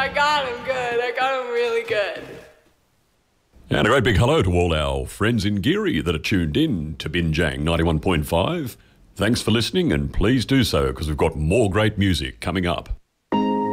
I got him good. I got him really good. And a great big hello to all our friends in Geary that are tuned in to Binjang 91.5. Thanks for listening, and please do so because we've got more great music coming up.